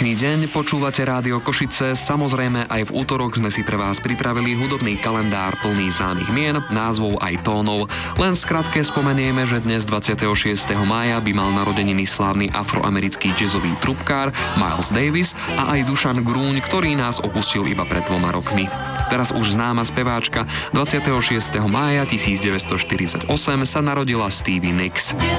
Pekný deň, počúvate Rádio Košice. Samozrejme, aj v útorok sme si pre vás pripravili hudobný kalendár plný známych mien, názvov aj tónov. Len v skratke spomenieme, že dnes 26. mája by mal narodeniny slávny afroamerický jazzový trubkár Miles Davis a aj Dušan Grúň, ktorý nás opustil iba pred 2 rokmi. Teraz už známa speváčka, 26. mája 1948 sa narodila Stevie Nicks.